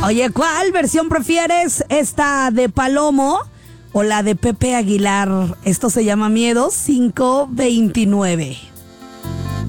Oye, ¿cuál versión prefieres? ¿Esta de Palomo o la de Pepe Aguilar? Esto se llama Miedo 529.